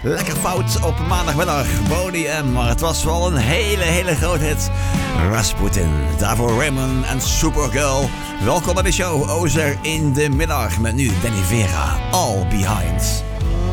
Lekker fout op maandagmiddag, Boney M. Maar het was wel een hele grote hit. Rasputin, daarvoor Raymond en Supergirl. Welkom bij de show, Ozer in de middag. Met nu Danny Vera, All Behind.